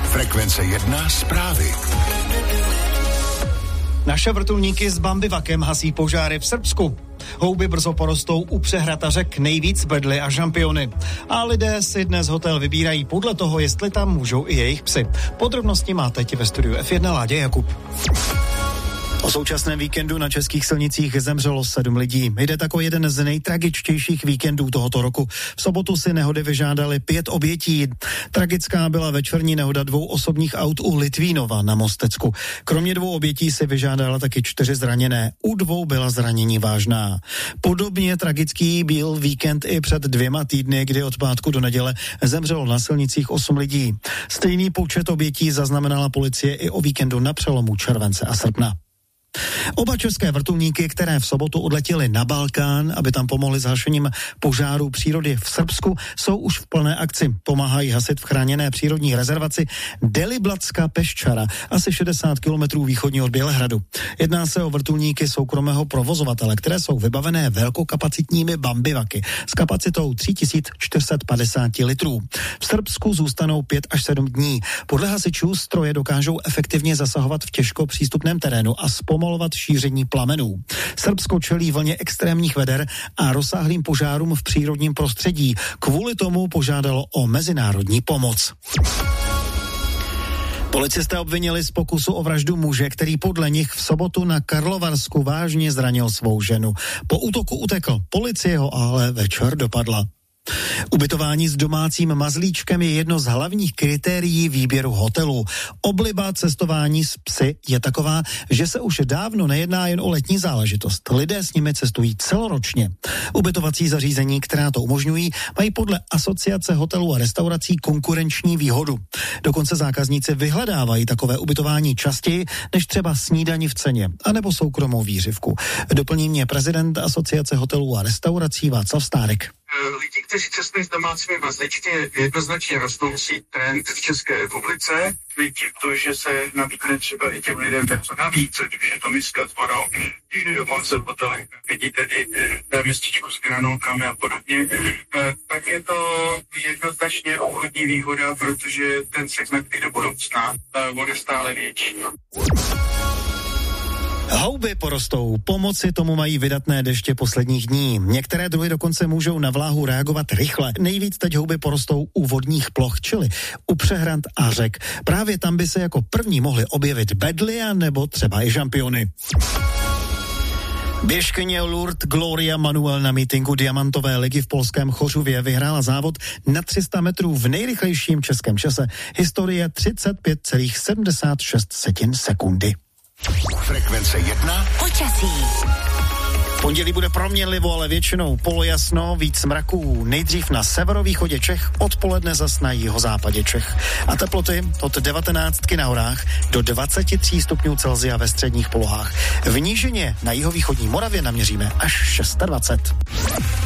Frekvence 1 zprávy. Naše vrtulníky s bambivakem hasí požáry v Srbsku. Houby brzo porostou u přehrad a řek, nejvíc bedly a šampiony. A lidé si dnes hotel vybírají podle toho, jestli tam můžou i jejich psy. Podrobnosti má teď ve studiu F1 Láďa Jakub. O současném víkendu na českých silnicích zemřelo 7 lidí. Jde tak o jeden z nejtragičtějších víkendů tohoto roku. V sobotu si nehody vyžádali 5 obětí. Tragická byla večerní nehoda 2 osobních aut u Litvínova na Mostecku. Kromě 2 obětí si vyžádala taky 4 zraněné. U 2 byla zranění vážná. Podobně tragický byl víkend i před 2 týdny, kdy od pátku do neděle zemřelo na silnicích 8 lidí. Stejný počet obětí zaznamenala policie i o víkendu na přelomu července a srpna. Oba české vrtulníky, které v sobotu odletěly na Balkán, aby tam pomohly s hašením požáru přírody v Srbsku, jsou už v plné akci. Pomáhají hasit v chráněné přírodní rezervaci Deliblatska Peščara, asi 60 kilometrů východně od Bělehradu. Jedná se o vrtulníky soukromého provozovatele, které jsou vybavené velkokapacitními bambivaky s kapacitou 3450 litrů. V Srbsku zůstanou 5 až 7 dní. Podle hasičů stroje dokážou efektivně zasahovat v těžko přístupném terénu a zpomalovat šíření plamenů. Srbsko čelí vlně extrémních veder a rozsáhlým požárům v přírodním prostředí. Kvůli tomu požádalo o mezinárodní pomoc. Policisté obvinili z pokusu o vraždu muže, který podle nich v sobotu na Karlovarsku vážně zranil svou ženu. Po útoku utekl, policie ho ale večer dopadla. Ubytování s domácím mazlíčkem je jedno z hlavních kritérií výběru hotelu. Obliba cestování s psy je taková, že se už dávno nejedná jen o letní záležitost. Lidé s nimi cestují celoročně. Ubytovací zařízení, která to umožňují, mají podle Asociace hotelů a restaurací konkurenční výhodu. Dokonce zákazníci vyhledávají takové ubytování častěji než třeba snídani v ceně, anebo soukromou výřivku. Doplní mě prezident Asociace hotelů a restaurací Václav Stárek. Lidi, kteří cestují s domácími mazlíčky, je jednoznačně rostoucí trend v České republice. Vidím to, že se nabídne třeba i těm lidem něco navíc, když je to miska s vodou, jde dokonce v hotelech, vidí tedy městičku s granulkami a podobně, tak je to jednoznačně obchodní výhoda, protože ten segment i do budoucna bude stále větší. Houby porostou, pomoci tomu mají vydatné deště posledních dní. Některé druhy dokonce můžou na vláhu reagovat rychle. Nejvíc teď houby porostou u vodních ploch, čili u přehrad a řek. Právě tam by se jako první mohly objevit bedly a nebo třeba i šampiony. Běžkyně Lourdes Gloria Manuel na mítinku Diamantové ligy v polském Chořově vyhrála závod na 300 metrů v nejrychlejším českém čase. Historie 35,76 sekundy. Frekvence 1. Počasí. Pondělí bude proměnlivo, ale většinou polojasno, víc mraků. Nejdřív na severovýchodě Čech, odpoledne zas na jihozápadě Čech. A teploty od 19 na horách do 23 stupňů Celsia ve středních polohách. V nížině na jihovýchodní Moravě naměříme až 26.